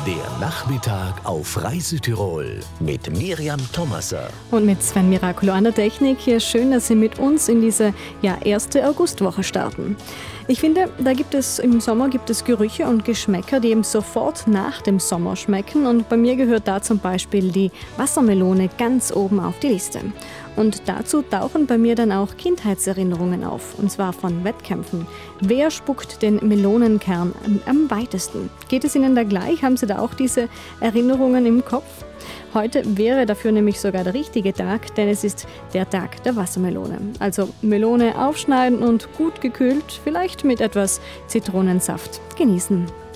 Der Nachmittag auf Reisetirol mit Miriam Thomaser. Und mit Sven Miraculo an der Technik. Hier schön, dass Sie mit uns in diese erste Augustwoche starten. Ich finde, im Sommer gibt es Gerüche und Geschmäcker, die eben sofort nach dem Sommer schmecken. Und bei mir gehört da zum Beispiel die Wassermelone ganz oben auf die Liste. Und dazu tauchen bei mir dann auch Kindheitserinnerungen auf, und zwar von Wettkämpfen. Wer spuckt den Melonenkern am weitesten? Geht es Ihnen da gleich? Haben Sie da auch diese Erinnerungen im Kopf? Heute wäre dafür nämlich sogar der richtige Tag, denn es ist der Tag der Wassermelone. Also Melone aufschneiden und gut gekühlt, vielleicht mit etwas Zitronensaft genießen.